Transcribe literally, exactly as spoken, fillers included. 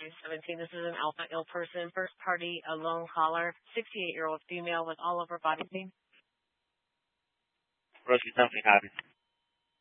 seventeen. This is an alpha ill person, first party, a lone caller, sixty-eight-year-old female with all over body pain. Rosie, something happened.